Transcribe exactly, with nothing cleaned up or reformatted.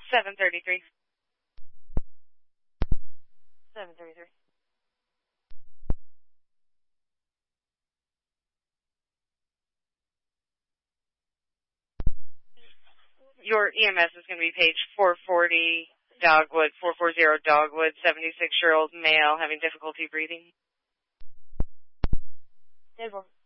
seven thirty-three. seven thirty-three. Your E M S is going to be page four forty, Dogwood, four forty Dogwood, seventy-six-year-old male having difficulty breathing. ten four.